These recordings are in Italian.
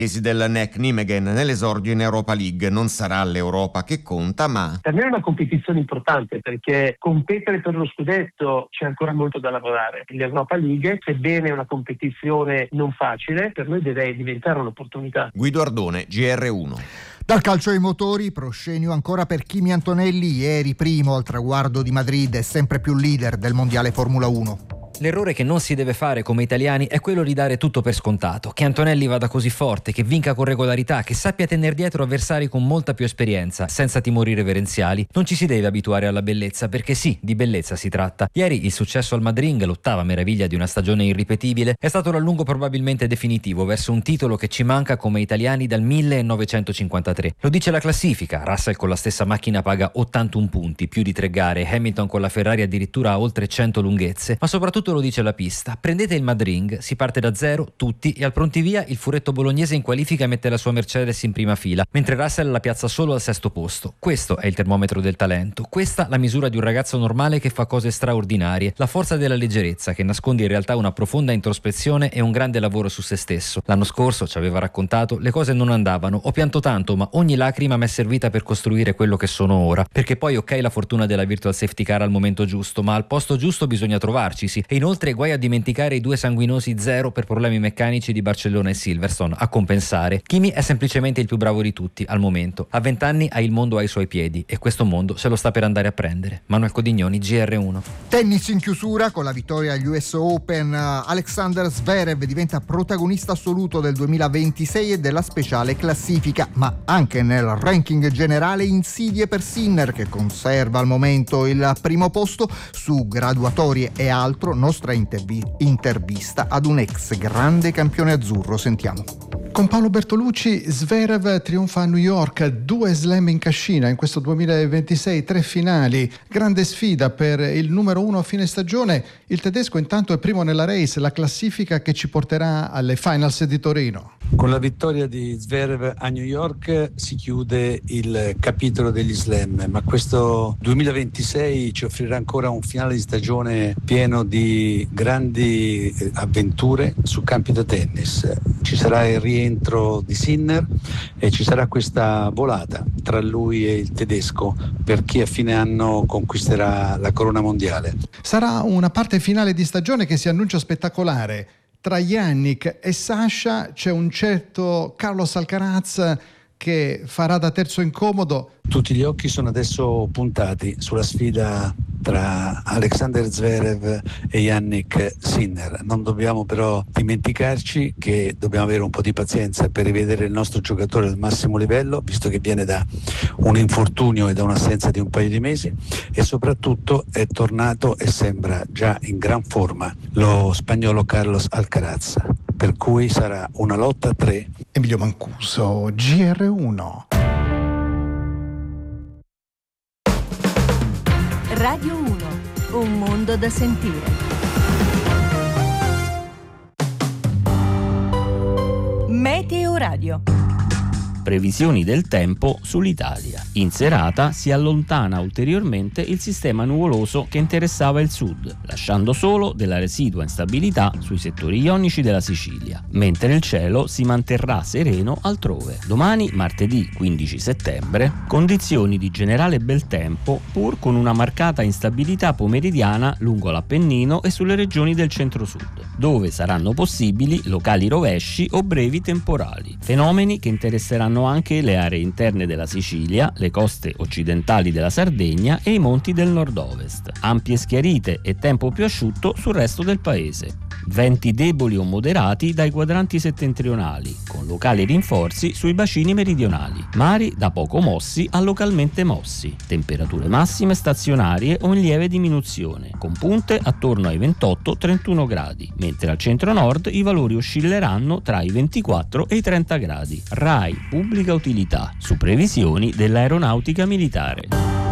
del NEC Nijmegen nell'esordio in Europa League. Non sarà l'Europa che conta, ma per me è una competizione importante, perché competere per lo scudetto c'è ancora molto da lavorare. L'Europa League, sebbene è una competizione non facile, per noi deve diventare un'opportunità. Guido Ardone, GR1. Dal calcio ai motori, proscenio ancora per Kimi Antonelli, ieri primo al traguardo di Madrid e sempre più leader del mondiale Formula 1. L'errore che non si deve fare come italiani è quello di dare tutto per scontato, che Antonelli vada così forte, che vinca con regolarità, che sappia tenere dietro avversari con molta più esperienza, senza timori reverenziali. Non ci si deve abituare alla bellezza, perché sì, di bellezza si tratta. Ieri il successo al Madrid, l'ottava meraviglia di una stagione irripetibile, è stato l'allungo probabilmente definitivo verso un titolo che ci manca come italiani dal 1953. Lo dice la classifica, Russell con la stessa macchina paga 81 punti, più di 3 gare, Hamilton con la Ferrari addirittura ha oltre 100 lunghezze, ma soprattutto lo dice la pista. Prendete il Madrid, si parte da zero, tutti, e al prontivia il furetto bolognese in qualifica mette la sua Mercedes in prima fila, mentre Russell la piazza solo al 6° posto. Questo è il termometro del talento, questa la misura di un ragazzo normale che fa cose straordinarie, la forza della leggerezza che nasconde in realtà una profonda introspezione e un grande lavoro su se stesso. L'anno scorso, ci aveva raccontato, le cose non andavano, ho pianto tanto, ma ogni lacrima mi è servita per costruire quello che sono ora, perché poi ok la fortuna della virtual safety car al momento giusto, ma al posto giusto bisogna trovarcisi. E inoltre guai a dimenticare i 2 sanguinosi 0 per problemi meccanici di Barcellona e Silverstone a compensare. Kimi è semplicemente il più bravo di tutti al momento. A 20 anni ha il mondo ai suoi piedi e questo mondo se lo sta per andare a prendere. Manuel Codignoni, GR1. Tennis in chiusura con la vittoria agli US Open. Alexander Zverev diventa protagonista assoluto del 2026 e della speciale classifica, ma anche nel ranking generale insidie per Sinner, che conserva al momento il primo posto. Su graduatorie e altro, nostra intervista ad un ex grande campione azzurro. Sentiamo. Con Paolo Bertolucci, Zverev trionfa a New York, 2 slam in cascina in questo 2026, 3 finali, grande sfida per il numero 1 a fine stagione. Il tedesco intanto è primo nella race, la classifica che ci porterà alle finals di Torino. Con la vittoria di Zverev a New York si chiude il capitolo degli slam, ma questo 2026 ci offrirà ancora un finale di stagione pieno di grandi avventure su campi da tennis. Ci sarà il rientro di Sinner e ci sarà questa volata tra lui e il tedesco per chi a fine anno conquisterà la corona mondiale. Sarà una parte finale di stagione che si annuncia spettacolare. Tra Yannick e Sasha c'è un certo Carlos Alcaraz che farà da terzo incomodo. Tutti gli occhi sono adesso puntati sulla sfida tra Alexander Zverev e Yannick Sinner. Non dobbiamo però dimenticarci che dobbiamo avere un po' di pazienza per rivedere il nostro giocatore al massimo livello, visto che viene da un infortunio e da un'assenza di un paio di mesi, e soprattutto è tornato e sembra già in gran forma lo spagnolo Carlos Alcaraz, per cui sarà una lotta a 3. Emilio Mancuso, GR1. Radio 1, un mondo da sentire. Meteo Radio. Previsioni del tempo sull'Italia. In serata si allontana ulteriormente il sistema nuvoloso che interessava il sud, lasciando solo della residua instabilità sui settori ionici della Sicilia, mentre il cielo si manterrà sereno altrove. Domani, martedì 15 settembre, condizioni di generale bel tempo, pur con una marcata instabilità pomeridiana lungo l'Appennino e sulle regioni del centro-sud, dove saranno possibili locali rovesci o brevi temporali, fenomeni che interesseranno anche le aree interne della Sicilia, le coste occidentali della Sardegna e i monti del nord-ovest. Ampie schiarite e tempo più asciutto sul resto del paese. Venti deboli o moderati dai quadranti settentrionali, con locali rinforzi sui bacini meridionali. Mari da poco mossi a localmente mossi. Temperature massime stazionarie o in lieve diminuzione, con punte attorno ai 28-31 gradi, mentre al centro-nord i valori oscilleranno tra i 24 e i 30 gradi. RAI Pubblica Utilità, su previsioni dell'Aeronautica Militare.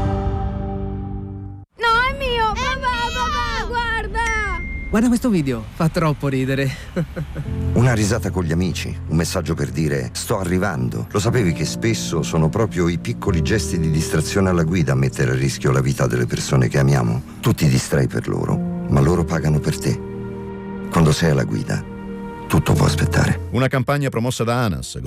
Guarda questo video, fa troppo ridere. Una risata con gli amici, un messaggio per dire sto arrivando. Lo sapevi che spesso sono proprio i piccoli gesti di distrazione alla guida a mettere a rischio la vita delle persone che amiamo? Tu ti distrai per loro, ma loro pagano per te. Quando sei alla guida, tutto può aspettare. Una campagna promossa da ANAS.